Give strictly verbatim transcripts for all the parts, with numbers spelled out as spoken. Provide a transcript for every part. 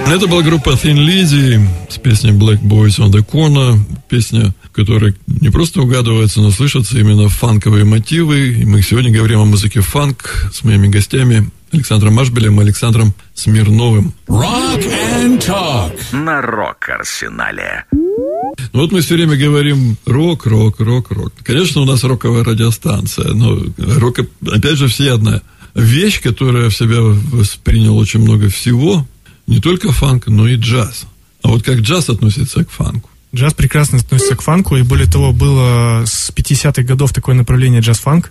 Это была группа Thin Lizzy с песней Black Boys on the Corner. Песня, в которой не просто угадывается, но слышатся именно фанковые мотивы. И мы сегодня говорим о музыке фанк с моими гостями Александром Ашбелем и Александром Смирновым. Rock and Talk на Рок-Арсенале. Ну вот мы все время говорим рок, рок, рок, рок. Конечно, у нас роковая радиостанция, но рок, опять же, всеядная вещь, которая в себя восприняла очень много всего. Не только фанк, но и джаз. А вот как джаз относится к фанку? Джаз прекрасно относится к фанку, и более того, было с пятидесятых годов такое направление джаз-фанк,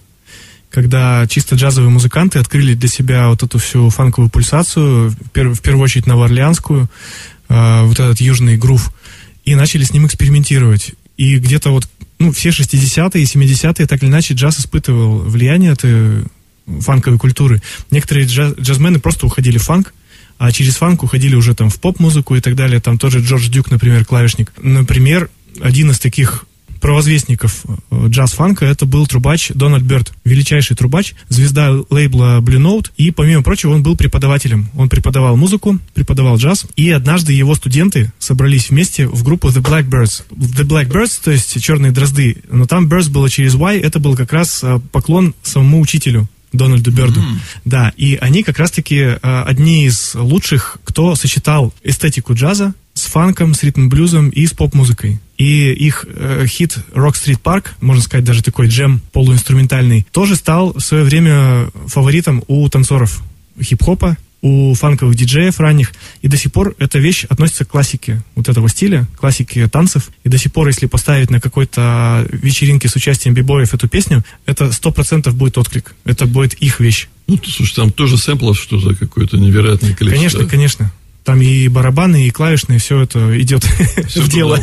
когда чисто джазовые музыканты открыли для себя вот эту всю фанковую пульсацию, в, пер- в первую очередь новоорлеанскую, э, вот этот южный грув, и начали с ним экспериментировать. И где-то вот, ну, все шестидесятые и семидесятые, так или иначе, джаз испытывал влияние этой фанковой культуры. Некоторые джаз- джазмены просто уходили в фанк, а через фанк уходили уже там в поп-музыку и так далее. Там тоже Джордж Дюк, например, клавишник. Например, один из таких провозвестников джаз-фанка это был трубач Дональд Бёрд, величайший трубач, звезда лейбла Blue Note, и, помимо прочего, он был преподавателем. Он преподавал музыку, преподавал джаз, и однажды его студенты собрались вместе в группу The Blackbirds. The Blackbirds, то есть черные дрозды, но там Birds было через Y, это был как раз поклон самому учителю Дональду Бёрду. Mm-hmm. Да, и они как раз-таки э, одни из лучших, кто сочетал эстетику джаза с фанком, с ритм-блюзом и с поп-музыкой. И их э, хит Rock Street Park, можно сказать, даже такой джем полуинструментальный, тоже стал в свое время фаворитом у танцоров хип-хопа, у фанковых диджеев ранних, и до сих пор эта вещь относится к классике вот этого стиля, классике танцев, и до сих пор, если поставить на какой-то вечеринке с участием бибоев эту песню, это сто процентов будет отклик, это будет их вещь. Ну, слушай, там тоже сэмплов что-то, какое-то невероятное количество. Конечно, конечно. Там и барабаны, и клавишные, все это идет в дело.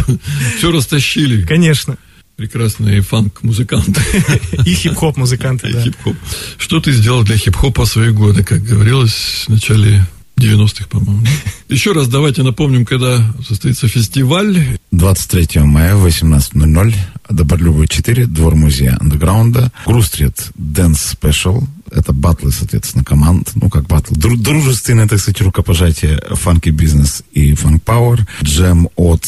Все растащили. Конечно. Прекрасные фанк-музыканты. И хип-хоп-музыканты, да. Хип-хоп. Что ты сделал для хип-хопа в свои годы, как говорилось, в начале девяностых, по-моему. Еще раз давайте напомним, когда состоится фестиваль. двадцать третьего мая в восемнадцать ноль ноль, Добролюбова четыре, двор музея андеграунда, Грустрит Dance Special. Это батлы, соответственно, команд. Ну, как батл. Дру- дружественное, так сказать, рукопожатие Funky Business и Funk Power. Джем от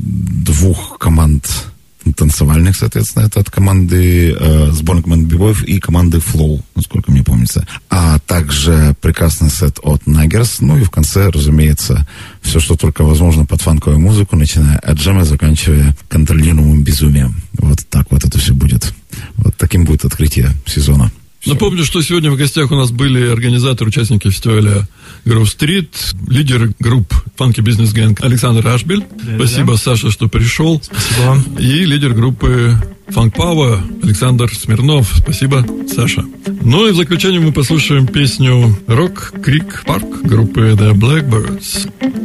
двух команд танцевальных, соответственно, это от команды э, сборной команды бибоев и команды Flow, насколько мне помнится. А также прекрасный сет от Наггерс. Ну и в конце, разумеется, все, что только возможно под фанковую музыку, начиная от джема, заканчивая контролируемым безумием. Вот так вот это все будет. Вот таким будет открытие сезона. Напомню, что сегодня в гостях у нас были организаторы, участники фестиваля Grove Street, лидер групп Funky Business Gang Александр Ашбель. Да, Спасибо, да. Саша, что пришел. Спасибо вам. И лидер группы Funk Power Александр Смирнов. Спасибо, Саша. Ну и в заключение мы послушаем песню Rock Creek Park группы The Blackbirds.